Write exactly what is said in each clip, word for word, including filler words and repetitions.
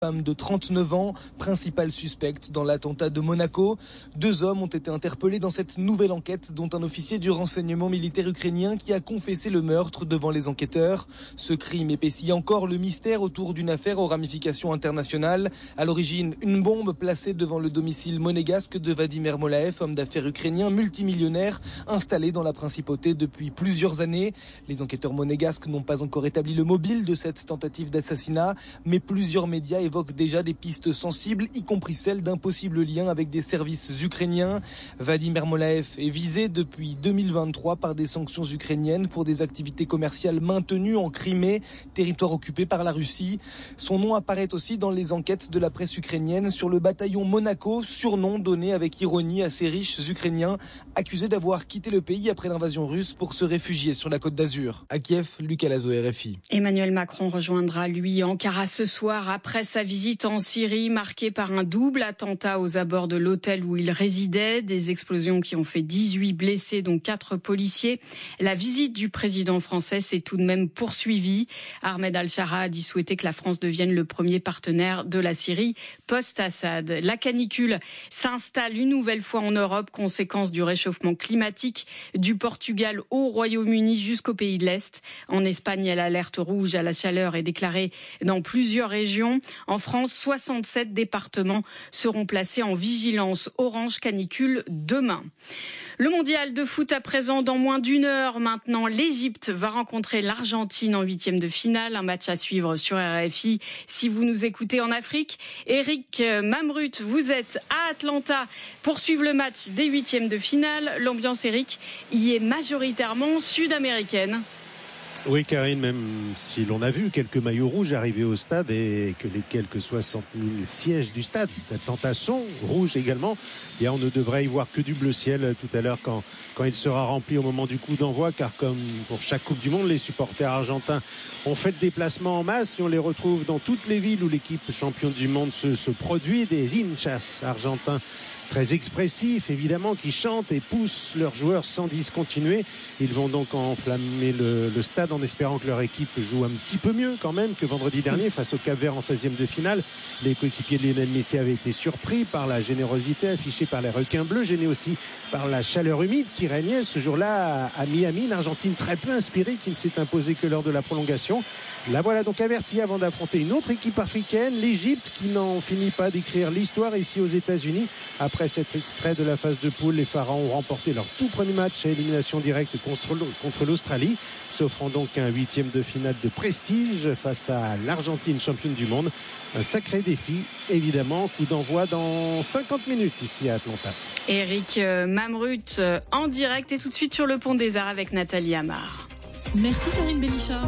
Femme de trente-neuf ans, principale suspecte dans l'attentat de Monaco. Deux hommes ont été interpellés dans cette nouvelle enquête, dont un officier du renseignement militaire ukrainien qui a confessé le meurtre devant les enquêteurs. Ce crime épaissit encore le mystère autour d'une affaire aux ramifications internationales. À l'origine, une bombe placée devant le domicile monégasque de Vadimir Molaev, homme d'affaires ukrainien multimillionnaire, installé dans la principauté depuis plusieurs années. Les enquêteurs monégasques n'ont pas encore établi le mobile de cette tentative d'assassinat, mais plusieurs médias évoque déjà des pistes sensibles, y compris celle d'un possible lien avec des services ukrainiens. Vadimir Molaev est visé depuis deux mille vingt-trois par des sanctions ukrainiennes pour des activités commerciales maintenues en Crimée, territoire occupé par la Russie. Son nom apparaît aussi dans les enquêtes de la presse ukrainienne sur le bataillon Monaco, surnom donné avec ironie à ces riches Ukrainiens accusés d'avoir quitté le pays après l'invasion russe pour se réfugier sur la Côte d'Azur. À Kiev, Lucas Lazo, R F I. Emmanuel Macron rejoindra lui Ankara ce soir après sa visite en Syrie marquée par un double attentat aux abords de l'hôtel où il résidait. Des explosions qui ont fait dix-huit blessés, dont quatre policiers. La visite du président français s'est tout de même poursuivie. Ahmed Al-Shara a dit souhaiter que la France devienne le premier partenaire de la Syrie post-Assad. La canicule s'installe une nouvelle fois en Europe, conséquence du réchauffement climatique du Portugal au Royaume-Uni jusqu'au pays de l'Est. En Espagne, l'alerte rouge à la chaleur est déclarée dans plusieurs régions. En France, soixante-sept départements seront placés en vigilance orange canicule demain. Le mondial de foot à présent, dans moins d'une heure maintenant, l'Égypte va rencontrer l'Argentine en huitième de finale. Un match à suivre sur R F I si vous nous écoutez en Afrique. Eric Mamrut, vous êtes à Atlanta pour suivre le match des huitièmes de finale. L'ambiance, Eric, y est majoritairement sud-américaine. Oui, Karine, même si l'on a vu quelques maillots rouges arriver au stade et que les quelques soixante mille sièges du stade d'Atlanta sont rouges également, et on ne devrait y voir que du bleu ciel tout à l'heure quand, quand il sera rempli au moment du coup d'envoi, car comme pour chaque Coupe du Monde, les supporters argentins ont fait le déplacement en masse et on les retrouve dans toutes les villes où l'équipe championne du monde se, se produit, des hinchas argentins très expressifs, évidemment, qui chantent et poussent leurs joueurs sans discontinuer. Ils vont donc enflammer le, le stade en espérant que leur équipe joue un petit peu mieux quand même que vendredi dernier face au Cap-Vert en seizième de finale. Les coéquipiers de Lionel Messi avaient été surpris par la générosité affichée par les requins bleus, gênés aussi par la chaleur humide qui régnait ce jour-là à Miami. L'Argentine très peu inspirée qui ne s'est imposée que lors de la prolongation. La voilà donc avertie avant d'affronter une autre équipe africaine, l'Égypte, qui n'en finit pas d'écrire l'histoire ici aux États-Unis. Après cet extrait de la phase de poule, les Pharaons ont remporté leur tout premier match à élimination directe contre, contre l'Australie, s'offrant donc un huitième de finale de prestige face à l'Argentine championne du monde. Un sacré défi, évidemment. Coup d'envoi dans cinquante minutes ici à Atlanta. Eric Mamrut en direct et tout de suite sur le pont des Arts avec Nathalie Amar. Merci Karine Bélichard.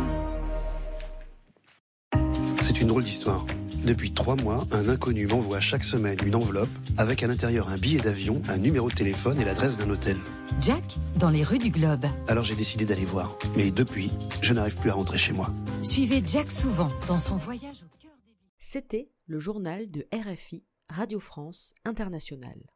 C'est une drôle d'histoire. Depuis trois mois, un inconnu m'envoie chaque semaine une enveloppe avec à l'intérieur un billet d'avion, un numéro de téléphone et l'adresse d'un hôtel. Jack, dans les rues du Globe. Alors j'ai décidé d'aller voir. Mais depuis, je n'arrive plus à rentrer chez moi. Suivez Jack souvent dans son voyage au cœur des villes. C'était le journal de R F I, Radio France Internationale.